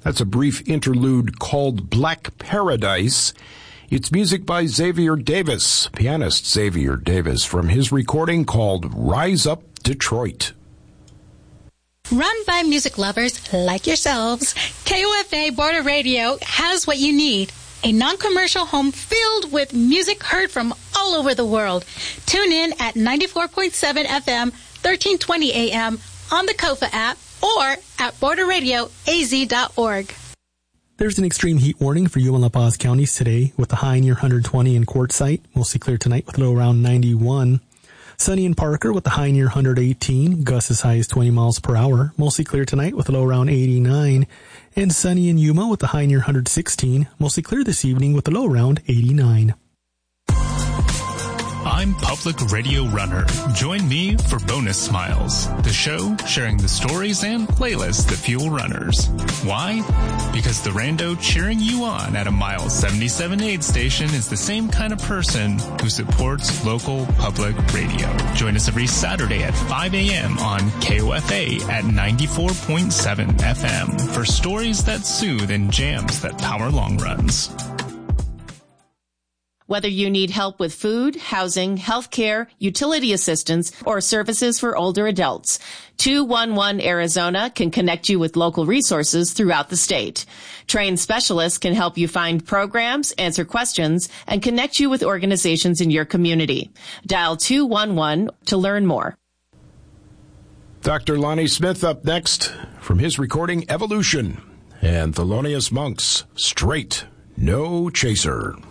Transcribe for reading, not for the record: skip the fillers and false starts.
That's a brief interlude called Black Paradise. It's music by Xavier Davis, pianist Xavier Davis, from his recording called Rise Up Detroit. Run by music lovers like yourselves, KOFA Border Radio has what you need. A non-commercial home filled with music heard from all over the world. Tune in at 94.7 FM, 1320 AM on the KOFA app or at borderradioaz.org. There's an extreme heat warning for you in La Paz counties today with a high near 120 in Quartzsite, mostly clear tonight with a low around 91. Sunny in Parker with a high near 118, gusts as high as 20 miles per hour, mostly clear tonight with a low around 89. And sunny in Yuma with a high near 116, mostly clear this evening with a low around 89. I'm Public Radio Runner. Join me for Bonus Smiles, the show sharing the stories and playlists that fuel runners. Why? Because the rando cheering you on at a Mile 77 aid station is the same kind of person who supports local public radio. Join us every Saturday at 5 a.m. on KOFA at 94.7 FM for stories that soothe and jams that power long runs. Whether you need help with food, housing, healthcare, utility assistance, or services for older adults, 211 Arizona can connect you with local resources throughout the state. Trained specialists can help you find programs, answer questions, and connect you with organizations in your community. Dial 211 to learn more. Dr. Lonnie Smith up next from his recording Evolution and Thelonious Monk's Straight No Chaser.